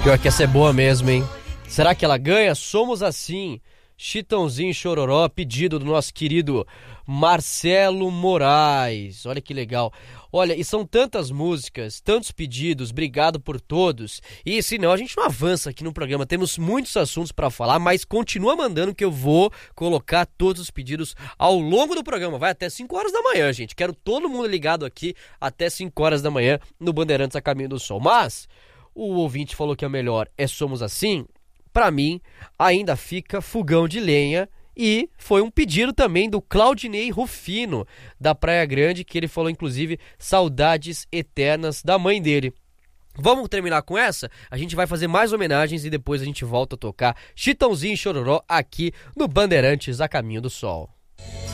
Pior que essa é boa mesmo, hein? Será que ela ganha? Somos assim. Chitãozinho Chororó, pedido do nosso querido Marcelo Moraes. Olha que legal. Olha, e são tantas músicas, tantos pedidos, obrigado por todos. E senão a gente não avança aqui no programa, temos muitos assuntos para falar, mas continua mandando que eu vou colocar todos os pedidos ao longo do programa. Vai até 5 horas da manhã, gente. Quero todo mundo ligado aqui até 5 horas da manhã no Bandeirantes a Caminho do Sol. Mas o ouvinte falou que a melhor é Somos Assim. Pra mim, ainda fica Fogão de Lenha, e foi um pedido também do Claudinei Rufino, da Praia Grande, que ele falou, inclusive, saudades eternas da mãe dele. Vamos terminar com essa? A gente vai fazer mais homenagens e depois a gente volta a tocar Chitãozinho e Chororó aqui no Bandeirantes a Caminho do Sol.